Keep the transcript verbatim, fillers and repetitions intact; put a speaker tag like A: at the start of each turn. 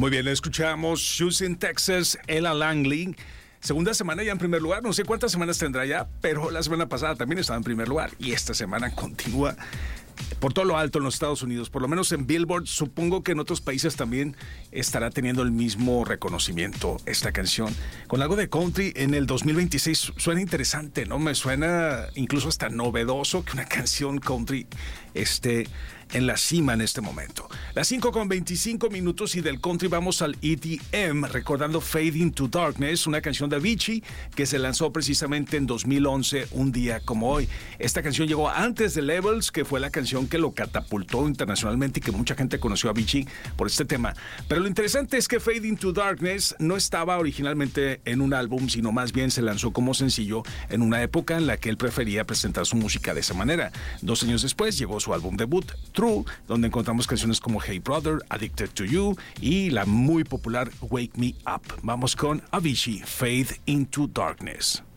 A: Muy bien, escuchamos Houston, Texas, Ella Langley. Segunda semana ya en primer lugar, no sé cuántas semanas tendrá ya, pero la semana pasada también estaba en primer lugar y esta semana continúa por todo lo alto en los Estados Unidos, por lo menos en Billboard. Supongo que en otros países también estará teniendo el mismo reconocimiento esta canción. Con algo de country en el dos mil veintiséis suena interesante, ¿no? Me suena incluso hasta novedoso que una canción country esté en la cima en este momento. Las cinco con veinticinco minutos y del country vamos al E D M, recordando Fade into Darkness, una canción de Avicii que se lanzó precisamente en dos mil once, un día como hoy. Esta canción llegó antes de Levels, que fue la canción que lo catapultó internacionalmente y que mucha gente conoció a Avicii por este tema. Pero lo interesante es que Fade into Darkness no estaba originalmente en un álbum, sino más bien se lanzó como sencillo en una época en la que él prefería presentar su música de esa manera. Dos años después llegó su álbum debut, True, donde encontramos canciones como Hey Brother, Addicted to You y la muy popular Wake Me Up. Vamos con Avicii, Fade into Darkness.